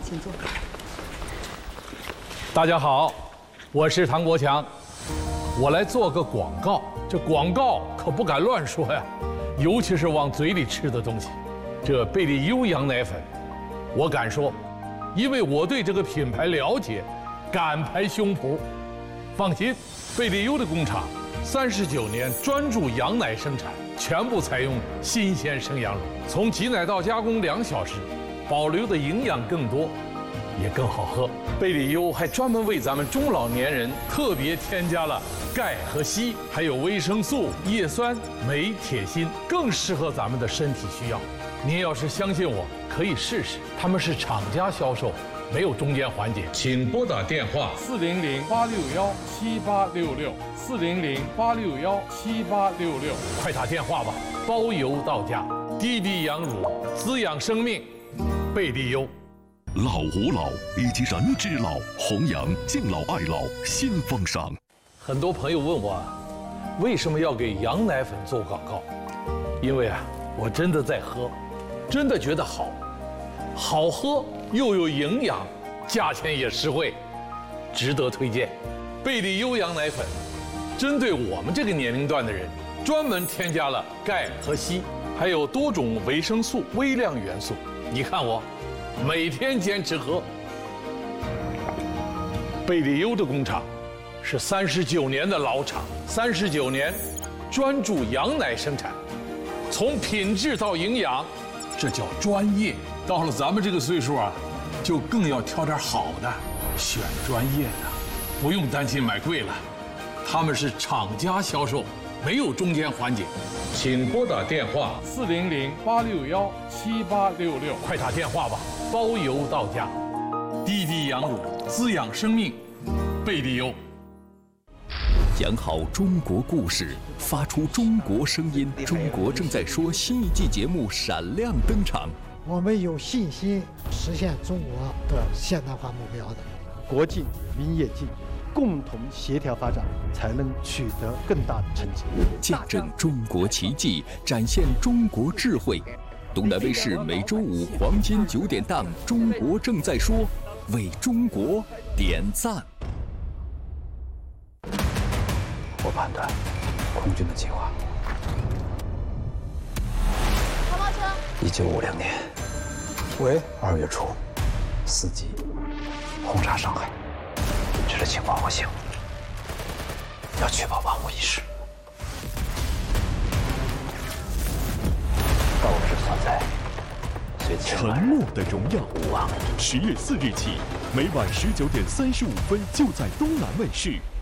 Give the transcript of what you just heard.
请坐。 大家好，我是唐国强，我来做个广告。这广告可不敢乱说呀，尤其是往嘴里吃的东西。这贝利优羊奶粉，我敢说，因为我对这个品牌了解，敢拍胸脯。放心，贝利优的工厂39年专注羊奶生产，全部采用新鲜生羊乳，从挤奶到加工2小时，保留的营养更多，也更好喝。贝利优还专门为咱们中老年人特别添加了钙和硒，还有维生素、叶酸、镁、铁、锌，更适合咱们的身体需要。您要是相信我，可以试试。他们是厂家销售，没有中间环节。请拨打电话400-861-7866，400-861-7866，快打电话吧，包邮到家。滴滴羊乳，滋养生命，贝利优。 老吾老以及人之老，弘扬敬老爱老新风尚。 很多朋友问我，为什么要给羊奶粉做广告？因为我真的在喝，真的觉得好，好喝又有营养，价钱也实惠，值得推荐。贝利优羊奶粉，针对我们这个年龄段的人，专门添加了钙和硒，还有多种维生素、微量元素。你看我。每天坚持喝。贝利优的工厂是39年的老厂，39年专注羊奶生产，从品质到营养，这叫专业。到了咱们这个岁数就更要挑点好的，选专业的，不用担心买贵了。他们是厂家销售，没有中间环节。请拨打电话400-861-7866，快打电话吧，包邮到家。滴滴羊乳，滋养生命，贝利优。 讲好中国故事，发出中国声音。中国正在说新一季节目闪亮登场。 我们有信心实现中国的现代化目标的。 国进民也进，共同协调发展，才能取得更大的成绩。 见证中国奇迹，展现中国智慧。东南卫视每周5黄金9点档《中国正在说》，为中国点赞。 我判断，空军的计划。 跑跑车。 1950年， 喂 2月初，4级轰炸上海。这是情报我行，要确保万无一失。斗志所在，虽沉默的荣耀。 无望。 10月4日起，每晚19点35分，就在东南卫视。